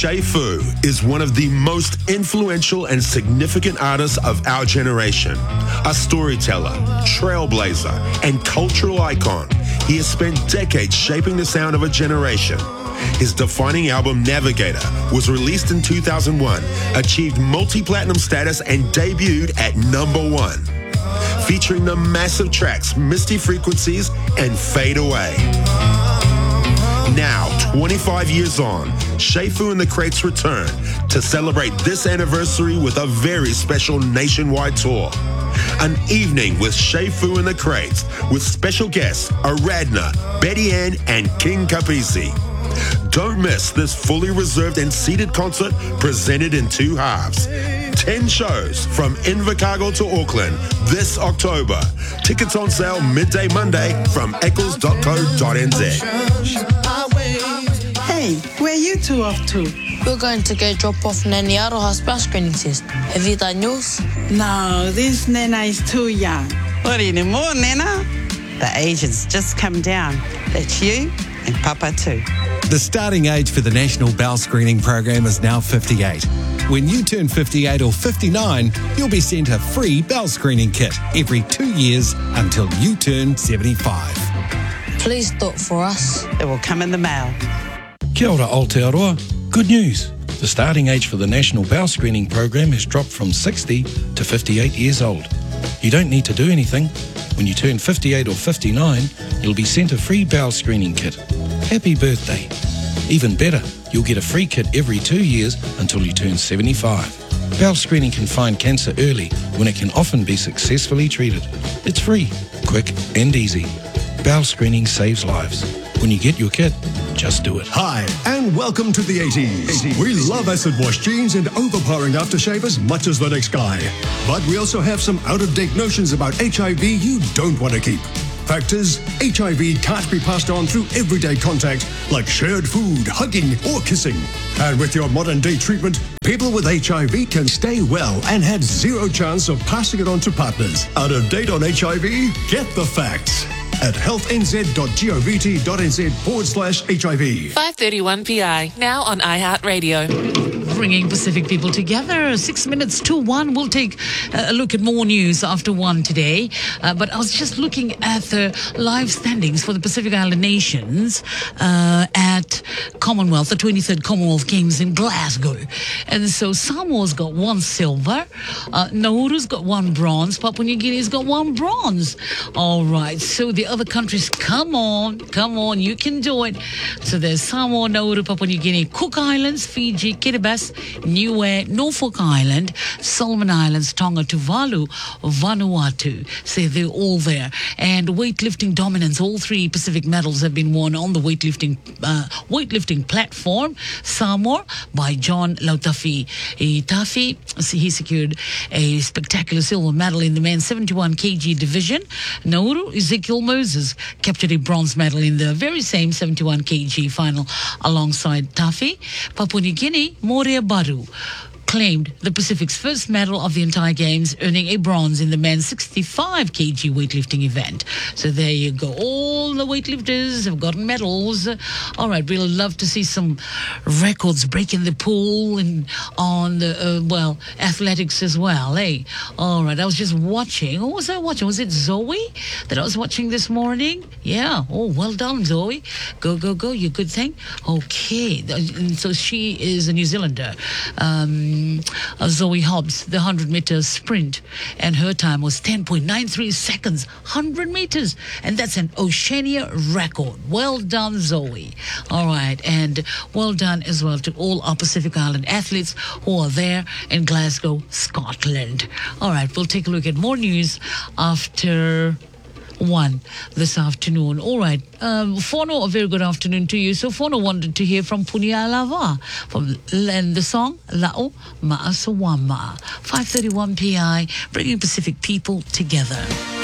Shay Fu is one of the most influential and significant artists of our generation. A storyteller, trailblazer, and cultural icon, he has spent decades shaping the sound of a generation. His defining album, Navigator, was released in 2001, achieved multi-platinum status, and debuted at #1, featuring the massive tracks Misty Frequencies and Fade Away. Now, 25 years on, Shay Fu and the Crates return to celebrate this anniversary with a very special nationwide tour. An evening with Shay Fu and the Crates, with special guests Aradna, Betty Ann, and King Kapisi. Don't miss this fully reserved and seated concert presented in 2 halves. 10 shows from Invercargill to Auckland this October. Tickets on sale midday Monday from eccles.co.nz. Hey, where you two off to? We're going to go drop off Nanny Aroha's bus screening test. Have you done yours? No, this Nana is too young. What anymore, Nana? The age has just come down. That's you and Papa too. The starting age for the National Bowel Screening Program is now 58. When you turn 58 or 59, you'll be sent a free bowel screening kit every 2 years until you turn 75. Please do it for us. It will come in the mail. Kia ora Aotearoa. Good news. The starting age for the National Bowel Screening Program has dropped from 60 to 58 years old. You don't need to do anything. When you turn 58 or 59, you'll be sent a free bowel screening kit. Happy birthday. Even better, you'll get a free kit every 2 years until you turn 75. Bowel screening can find cancer early when it can often be successfully treated. It's free, quick and easy. Bowel screening saves lives. When you get your kit, just do it. Hi, and welcome to the 80s. We love acid wash jeans and overpowering aftershave as much as the next guy. But we also have some out-of-date notions about HIV you don't want to keep. Fact is, HIV can't be passed on through everyday contact like shared food, hugging, or kissing. And with your modern-day treatment, people with HIV can stay well and have zero chance of passing it on to partners. Out of date on HIV? Get the facts at healthnz.govt.nz/HIV. 5:31 PI, now on iHeartRadio. Bringing Pacific people together. 6 minutes to 1. We'll take a look at more news after 1 today. But I was just looking at the live standings for the Pacific Island nations at Commonwealth, the 23rd Commonwealth Games in Glasgow. And so Samoa's got 1 silver, Nauru's got 1 bronze, Papua New Guinea's got 1 bronze. All right, so the other countries, come on, you can do it. So there's Samoa, Nauru, Papua New Guinea, Cook Islands, Fiji, Kiribati, Niue, Norfolk Island, Solomon Islands, Tonga, Tuvalu, Vanuatu. So they're all there. And weightlifting dominance, all 3 Pacific medals have been won on the weightlifting platform. Samoa by John Lautafi. Tafi, he secured a spectacular silver medal in the men's 71 kg division. Nauru, Ezekiel Moses captured a bronze medal in the very same 71 kg final alongside Tafi. Papua New Guinea, Morea Baru claimed the Pacific's first medal of the entire Games, earning a bronze in the men's 65 kg weightlifting event. So there you go. All the weightlifters have gotten medals. All right, we'll love to see some records break in the pool and on the, athletics as well, eh? All right, I was just watching. What was I watching? Was it Zoe that I was watching this morning? Yeah. Oh, well done, Zoe. Go. You good thing? Okay. And so she is a New Zealander. Zoe Hobbs, the 100-meter sprint, and her time was 10.93 seconds, 100 meters, and that's an Oceania record. Well done, Zoe. All right, and well done as well to all our Pacific Island athletes who are there in Glasgow, Scotland. All right, we'll take a look at more news after 1 this afternoon. All right. Fono, a very good afternoon to you. So Fono wanted to hear from Punia Lava and the song La'o Ma'asawama. 5:31 PI, bringing Pacific people together.